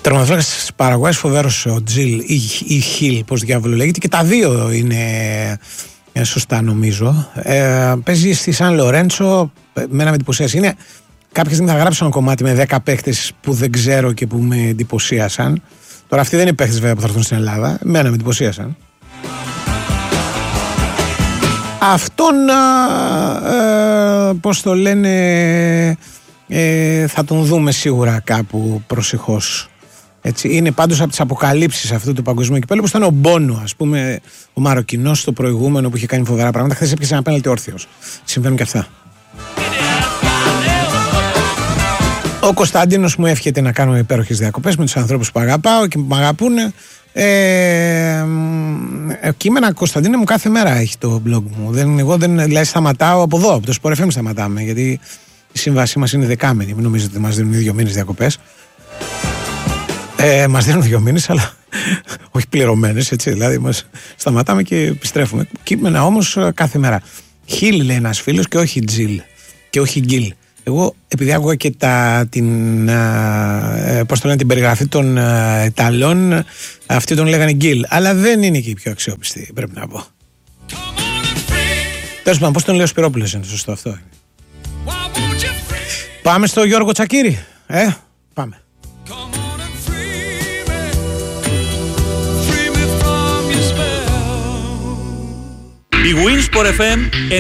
Τερματοφύλακας της Παραγουάης, φοβερός ο Τζιλ ή Χιλ, πώς διάβολο λέγεται, και τα δύο είναι σωστά νομίζω. Παίζει στη Σαν Λορέντσο, μένα με εντυπωσίασε. Είναι, κάποια στιγμή θα γράψω ένα κομμάτι με 10 παίχτες που δεν ξέρω και που με εντυπωσίασαν. Τώρα αυτοί δεν είναι παίχτες βέβαια που θα έρθουν στην Ελλάδα, μένα με εντυπωσίασαν. Αυτόν, πώς το λένε, θα τον δούμε σίγουρα κάπου προσεχώς. Έτσι, είναι πάντως από τις αποκαλύψεις αυτού του παγκοσμίου κυπέλλου, όπως ήταν ο Μπόνο, ας πούμε, ο Μαροκινός στο προηγούμενο που είχε κάνει φοβερά πράγματα. Χθες έπιασε ένα πέναλτι όρθιος. Συμβαίνουν και αυτά. Ο Κωνσταντίνος μου εύχεται να κάνω υπέροχες διακοπές με τους ανθρώπους που αγαπάω και που με αγαπούν. Κείμενα, Κωνσταντίνε μου, κάθε μέρα έχει το blog μου. Εγώ δεν, δηλαδή, σταματάω από εδώ, από το Sport FM σταματάμε, γιατί η σύμβασή μας είναι δεκάμηνη. Μην νομίζετε ότι μας δίνουν 2 μήνες διακοπές. Μας δίνουν 2 μήνες, αλλά όχι πληρωμένες, έτσι. Δηλαδή, μας σταματάμε και επιστρέφουμε. Κείμενα όμως κάθε μέρα. Χιλ λέει ένας φίλος και όχι Τζιλ και όχι Γκίλ. Εγώ, επειδή άκουγα και την περιγραφή των Ιταλών, αυτοί τον λέγανε Γκίλ. Αλλά δεν είναι και η πιο αξιόπιστη, πρέπει να πω. Τέλος πάντων, πώς τον λέει ο Σπυρόπουλος, είναι σωστό αυτό. Πάμε στο Γιώργο Τσακίρη. Πάμε. Η Winsport FM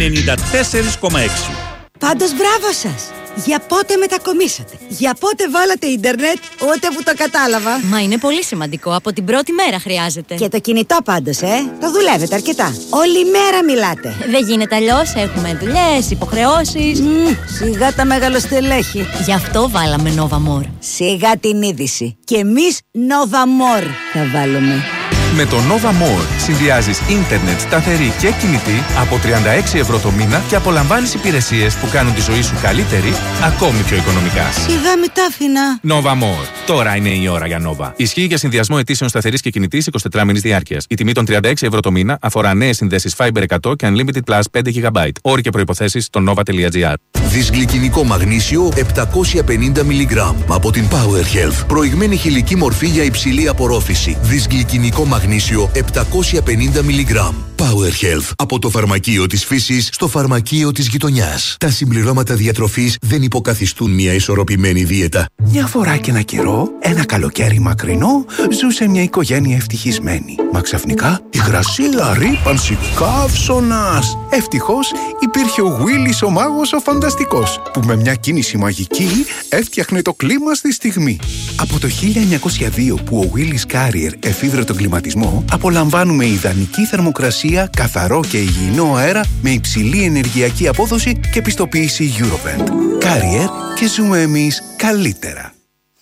94,6. Πάντως μπράβο σας! Για πότε μετακομίσατε? Για πότε βάλατε ίντερνετ? Ούτε που το κατάλαβα. Μα είναι πολύ σημαντικό. Από την πρώτη μέρα χρειάζεται. Και το κινητό πάντως, το δουλεύετε αρκετά. Όλη μέρα μιλάτε. Δεν γίνεται αλλιώς. Έχουμε δουλειές, υποχρεώσεις. Σιγά τα μεγαλοστελέχη. Γι' αυτό βάλαμε Nova More. Σιγά την είδηση. Και εμείς Nova More θα βάλουμε. Με το Nova More συνδυάζεις ίντερνετ σταθερή και κινητή από 36 ευρώ το μήνα και απολαμβάνεις υπηρεσίες που κάνουν τη ζωή σου καλύτερη, ακόμη πιο οικονομικά. Σιγά μην τα άφηνα. Nova More. Τώρα είναι η ώρα για Nova. Ισχύει για συνδυασμό αιτήσεων σταθερής και κινητής 24 μήνες διάρκειας. Η τιμή των 36 ευρώ το μήνα αφορά νέες συνδέσεις Fiber 100 και Unlimited Plus 5 GB. Όροι και προϋποθέσεις στο nova.gr. Δυσγλυκινικό μαγνήσιο 750 mg από την Power Health. Προηγμένη χηλική μορφή για υψηλή απορρόφηση. Δυσγλυκινικό μαγνήσιο 750 mg. Power Health. Από το φαρμακείο της φύσης στο φαρμακείο της γειτονιάς. Τα συμπληρώματα διατροφής δεν υποκαθιστούν μια ισορροπημένη δίαιτα. Μια φορά και ένα καιρό, ένα καλοκαίρι μακρινό, ζούσε μια οικογένεια ευτυχισμένη. Μα ξαφνικά η γρασίλα ρύπανση καύσωνας. Ευτυχώς υπήρχε ο Willis ο μάγος ο φανταστικός, που με μια κίνηση μαγική έφτιαχνε το κλίμα στη στιγμή. Από το 1902 που ο Willis Carrier εφήβρε τον κλιματισμό, απολαμβάνουμε ιδανική θερμοκρασία, καθαρό και υγιεινό αέρα με υψηλή ενεργειακή απόδοση και πιστοποίηση Eurovent. Carrier, και ζούμε εμείς καλύτερα.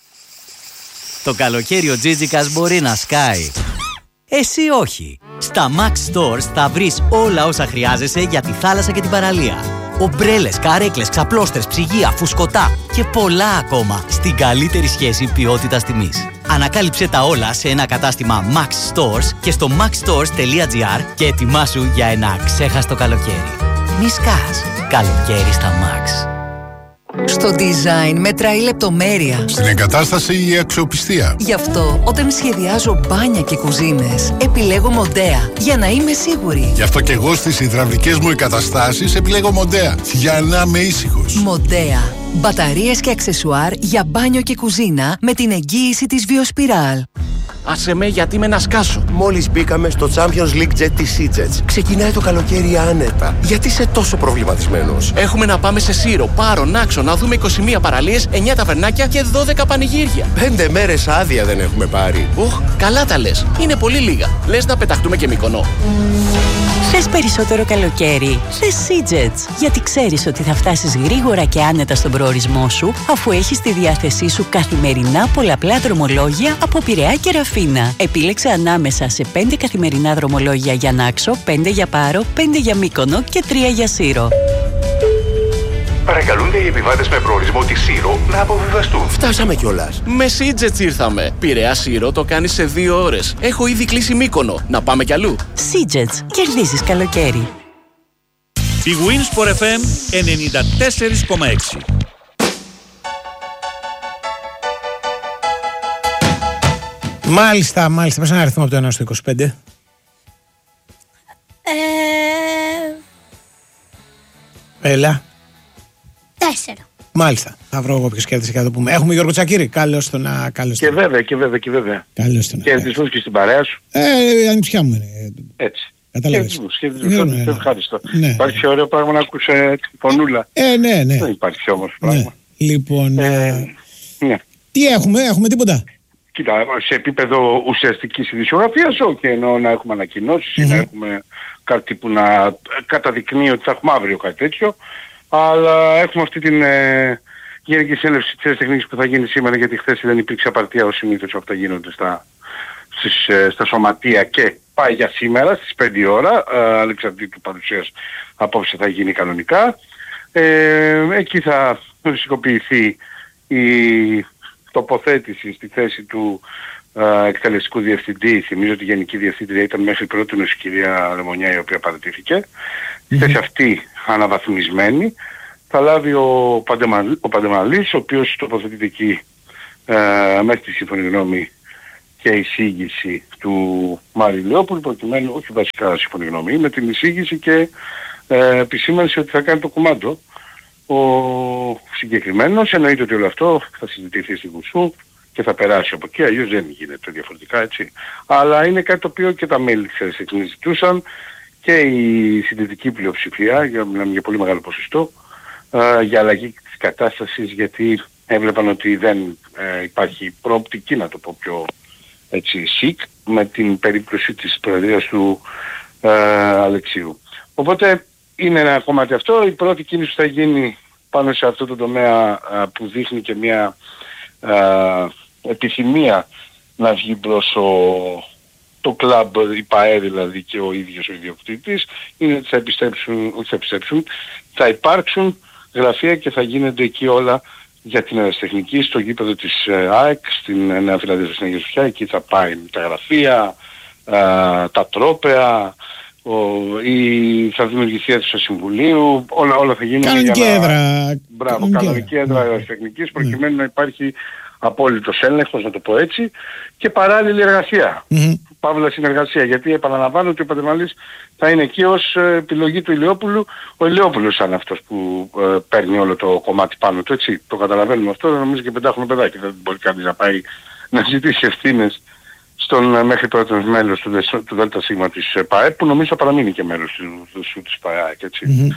Το καλοκαίρι ο Τζίτζικας μπορεί να σκάει. Εσύ όχι. Στα Max Stores θα βρεις όλα όσα χρειάζεσαι για τη θάλασσα και την παραλία. Ομπρέλες, καρέκλες, ξαπλώστρες, ψυγεία, φουσκωτά και πολλά ακόμα στην καλύτερη σχέση ποιότητας τιμής. Ανακάλυψε τα όλα σε ένα κατάστημα Max Stores και στο maxstores.gr και ετοιμάσου για ένα αξέχαστο καλοκαίρι. Μη σκάς. Καλοκαίρι στα Max. Στο design μετράει η λεπτομέρεια. Στην εγκατάσταση η αξιοπιστία. Γι' αυτό όταν σχεδιάζω μπάνια και κουζίνες επιλέγω Μοντέα για να είμαι σίγουρη. Γι' αυτό και εγώ στις υδραυλικές μου εγκαταστάσεις επιλέγω Μοντέα για να είμαι ήσυχος. Μοντέα. Μπαταρίες και αξεσουάρ για μπάνιο και κουζίνα με την εγγύηση της Βιοσπιράλ. Άσε με, γιατί με να σκάσω. Μόλις μπήκαμε στο Champions League Jet της EasyJet. Ξεκινάει το καλοκαίρι άνετα. Γιατί είσαι τόσο προβληματισμένος? Έχουμε να πάμε σε Σύρο, Πάρο, Νάξο, να δούμε 21 παραλίες, 9 ταβερνάκια και 12 πανηγύρια. 5 μέρες άδεια δεν έχουμε πάρει. Καλά τα λες. Είναι πολύ λίγα. Λες να πεταχτούμε και Μυκονό. Θες περισσότερο καλοκαίρι? Θες EasyJet. Γιατί ξέρεις ότι θα φτάσεις γρήγορα και άνετα στον προορισμό σου, αφού έχεις στη διάθεσή σου καθημερινά πολλαπλά δρομολόγια από Πειραιά και Ραφίνα. Επίλεξε ανάμεσα σε 5 καθημερινά δρομολόγια για Νάξο, 5 για Πάρο, 5 για Μύκονο και 3 για Σύρο. Παρακαλούνται οι επιβάτες με προορισμό τη Σύρο να αποβιβαστούν. Φτάσαμε κιόλας. Με EasyJet ήρθαμε. Πειραιά Σύρο το κάνεις σε 2 ώρες. Έχω ήδη κλείσει Μύκονο. Να πάμε κι αλλού. EasyJet. Κερδίζεις καλοκαίρι. Η Winsport FM 94,6. Μάλιστα. Πες ένα αριθμό από το 1 στο 25. 4. Μάλιστα. Θα βρω εγώ ποιος κέρδισε και θα το πούμε. Έχουμε Γιώργο Τσακίρη. Καλώς τον. Και βέβαια. Καλώς τον. Κερδισμούς και στην παρέα σου. Ανιψιά μου είναι. Έτσι. Καταλάβεις. Κερδισμούς. Ευχαριστώ. Υπάρχει ωραίο πράγμα να ακούσε τη φωνούλα. Ναι. Δεν υπάρχει όμως πράγμα. Λοιπόν. Τι έχουμε τίποτα. Κοίτα, σε επίπεδο ουσιαστικής ειδησιογραφίας, όχι εννοώ να έχουμε ανακοινώσεις ή να έχουμε κάτι που να καταδεικνύει ότι θα έχουμε αύριο κάτι τέτοιο, αλλά έχουμε αυτή την γενική συνέλευση της τεχνικής που θα γίνει σήμερα, γιατί χθες δεν υπήρξε απαρτία ως συνήθως αυτά γίνονται στα σωματεία και πάει για σήμερα στις 5 ώρα, ανεξαρτήτου παρουσίας απόψε θα γίνει κανονικά. Εκεί θα οριστικοποιηθεί η τοποθέτηση στη θέση του εκτελεστικού διευθυντή. Θυμίζω ότι η Γενική Διευθύντρια ήταν μέχρι πρότινος η κυρία Λεμονιά, η οποία παραιτήθηκε. Στη θέση αυτή αναβαθμισμένη θα λάβει ο Παντεμαλής, ο οποίος τοποθετείται εκεί μέχρι τη σύμφωνη γνώμη και εισήγηση του Μάρη Λεόπουλου, προκειμένου, όχι βασικά σύμφωνη γνώμη, με την εισήγηση και επισήμανση ότι θα κάνει το κουμάντο. Ο συγκεκριμένος, εννοείται ότι όλο αυτό θα συζητηθεί στην Κουσού και θα περάσει από εκεί, αλλιώς δεν γίνεται διαφορετικά, έτσι. Αλλά είναι κάτι το οποίο και τα μέλη της ΕΡΣΕΚ ζητούσαν και η συντηρητική πλειοψηφία, για πολύ μεγάλο ποσοστό, για αλλαγή της κατάστασης, γιατί έβλεπαν ότι δεν υπάρχει προοπτική, να το πω πιο έτσι σικ, με την περίπτωση της προεδρίας του Αλεξίου. Οπότε είναι ένα κομμάτι αυτό. Η πρώτη κίνηση που θα γίνει πάνω σε αυτό το τομέα που δείχνει και μια επιθυμία να βγει μπρος το κλαμπ, η ΠΑΕ δηλαδή και ο ίδιος ο ιδιοκτήτης, είναι ότι θα υπάρξουν γραφεία και θα γίνονται εκεί όλα για την αεραστεχνική στο γήπεδο της ΑΕΚ, στην Νέα Φιλαδέλφια στην Αγία Σοφιά. Εκεί θα πάει τα γραφεία, τα τρόπαια, θα δημιουργηθεί αίθουσα συμβουλίου, όλα θα γίνουν κανονική έδρα. Μπράβο, κανονική έδρα αεραστεχνικής, προκειμένου να υπάρχει απόλυτος έλεγχος, να το πω έτσι, και παράλληλη εργασία. Παύλα συνεργασία, γιατί επαναλαμβάνω ότι ο Παντεμαλής θα είναι εκεί ως επιλογή του Ηλιόπουλου. Ο Ηλιόπουλος σαν αυτός που παίρνει όλο το κομμάτι πάνω του, έτσι. Το καταλαβαίνουμε αυτό, νομίζω και πεντάχρονο παιδάκι. Δεν μπορεί κανείς να πάει να ζητήσει ευθύνες στον μέχρι πρώτο μέλος του ΔΣ της ΠΑΕ, που νομίζω θα παραμείνει και μέλος της ΠΑΕ, έτσι.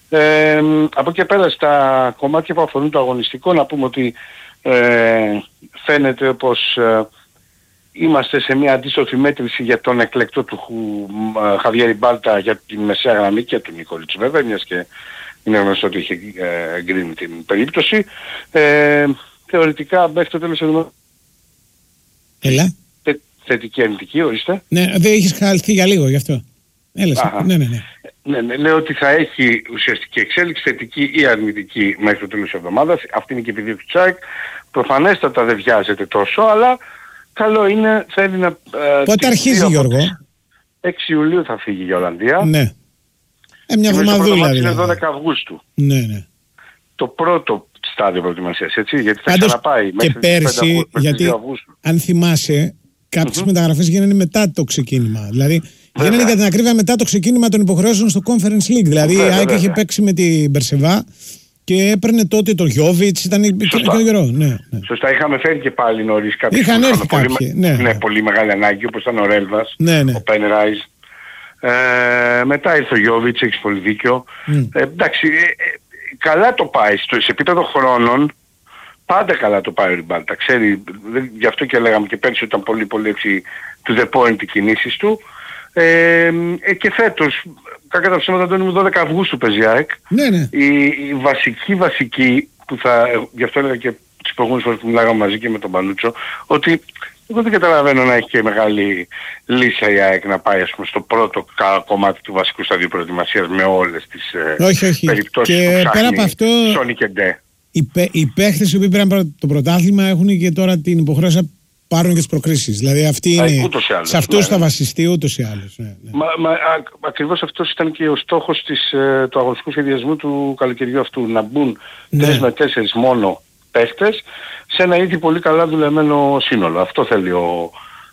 Από εκεί πέρα στα κομμάτια που αφορούν το αγωνιστικό, να πούμε ότι φαίνεται πως είμαστε σε μια αντίστοιχη μέτρηση για τον εκλεκτό του Χαβιέρη Μπάλτα για τη μεσαία γραμμή και του Νικόλιτς βέβαια, μιας και είναι γνωστό ότι είχε εγκρίνει την περίπτωση. Θεωρητικά μέχρι το τέλος της εβδομάδας. Έλα. Θετική αρνητική, ορίστε. Ναι, δεν έχεις χαλθεί για λίγο γι' αυτό. Έλα. Ναι. Λέω ότι θα έχει ουσιαστική εξέλιξη, θετική ή αρνητική μέχρι το τέλος της εβδομάδας. Αυτή είναι και η επιδίωξη του Τσάικ. Προφανέστατα δεν βιάζεται τόσο, αλλά καλό είναι, θέλει να... Πότε αρχίζει, Γιώργο? 6 Ιουλίου θα φύγει για Ολλανδία. Ναι. Μια εβδομαδούλα δηλαδή. Είναι 12 Αυγούστου. Ναι. Το πρώτο στάδιο προετοιμασίας, έτσι, γιατί θα ξαναπάει και πέρσι, γιατί αν θυμάσαι, κάποιες μεταγραφές γίνανε μετά το ξεκίνημα. Δηλαδή, γίνανε για την ακρίβεια μετά το ξεκίνημα των υποχρεώσεων στο Conference League. Δηλαδή, η ΑΕΚ είχε παίξει με την Μπερσεβά και έπαιρνε τότε το Γιόβιτς, ήταν και καιρό. Ναι. Σωστά, είχαμε φέρει και πάλι νωρίς κάποιους. Είχαν έρθει κάποιοι. Ναι, πολύ μεγάλη ανάγκη, όπως ήταν ο Ρέλβας, ο Πενράιζ. Μετά ήρθε ο Γιόβιτς, έχεις πολύ δίκιο. Εντάξει, καλά το πάει. Σε επίπεδο χρόνων, πάντα καλά το πάει ο Ριμπάλτα. Ξέρει, γι' αυτό και λέγαμε και πέρσι ήταν πολύ πολύ έτσι to the point οι κινήσεις του. Και φέτος, κακά τα ψέματα, Αντώνη μου, 12 Αυγούστου παίζει ΑΕΚ. Ναι. Η βασική που θα, γι' αυτό έλεγα και τις προηγούμενες φορές που μιλάγαμε μαζί και με τον Πανούτσο, ότι εγώ δεν καταλαβαίνω να έχει και μεγάλη λύση η ΑΕΚ να πάει, ας πούμε, στο πρώτο κομμάτι του βασικού σταδίου προετοιμασίας με όλες τις περιπτώσεις και που ψάχνει πέρα από αυτό, Σόνι και Ντε. Οι παίχτες που πήραν το πρωτάθλημα έχουν και τώρα την υποχρέωση να πάρουν και τις προκρίσεις. Δηλαδή αυτή είναι, σε αυτούς θα βασιστεί ούτως ή άλλως. Ακριβώς αυτός ήταν και ο στόχος του αγωνιστικού σχεδιασμού του καλοκαιριού αυτού. Να μπουν 3 με 4 μόνο παίχτες σε ένα ήδη πολύ καλά δουλεμένο σύνολο. Αυτό θέλει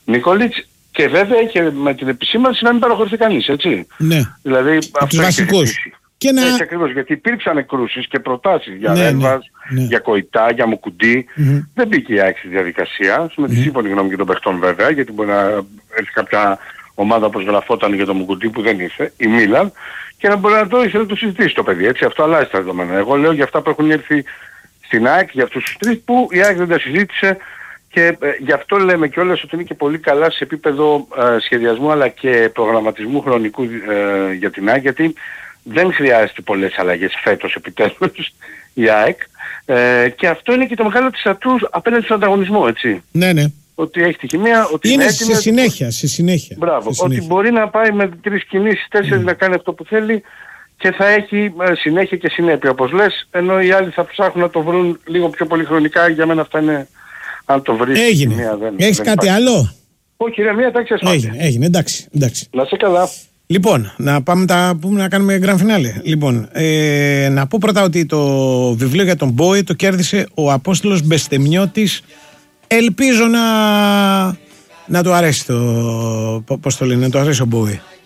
Νίκολιτς, και βέβαια και με την επισήμανση να μην παραχωρηθεί κανείς, έτσι. Ναι. Δηλαδή αυτό βασικούς. Και έτσι ακριβώς, γιατί υπήρξαν εκκρούσεις και προτάσεις για Ρέμβας, για Κοϊτά, για Μουκουντή. Δεν μπήκε η ΑΕΚ στη διαδικασία, με τη σύμφωνη γνώμη και των παιχτών βέβαια, γιατί μπορεί να έρθει κάποια ομάδα όπως γραφόταν για τον Μουκουντή που δεν ήρθε, η Μίλαν, και να μπορεί να το ήθελε να το συζητήσει το παιδί, έτσι. Αυτό αλλάζει τα δεδομένα. Εγώ λέω για αυτά που έχουν έρθει στην ΑΕΚ, για αυτούς τους τρεις που η ΑΕΚ δεν τα συζήτησε. Και γι' αυτό λέμε κιόλας ότι είναι και πολύ καλά σε επίπεδο σχεδιασμού αλλά και προγραμματισμού χρονικού για την ΑΕΚ, γιατί δεν χρειάζεται πολλές αλλαγές φέτος επιτέλους η ΑΕΚ, και αυτό είναι και το μεγάλο της ατούς απέναντι στον ανταγωνισμό, έτσι. Ναι, ναι. Ότι έχει τη χημεία, ότι είναι έτοιμη, σε συνέχεια. Μπράβο. Ότι μπορεί να πάει με 3 κινήσεις, 4 να κάνει αυτό που θέλει και θα έχει συνέχεια και συνέπεια, όπως λες, ενώ οι άλλοι θα ψάχνουν να το βρουν λίγο πιο πολυχρονικά. Για μένα αυτά είναι... Αν το βρεις. Έγινε. Έχεις κάτι υπάρχει άλλο? Όχι, ρε, μία τάξη ασφάλεια. Έγινε, εντάξει. Να σε καλά. Λοιπόν, να πάμε να κάνουμε grand finale. Λοιπόν, να πω πρώτα ότι το βιβλίο για τον Μπόι το κέρδισε ο Απόστολος Μπεστεμιώτης. Ελπίζω να του αρέσει πώς το λένε, να του αρέσει ο Μπόι.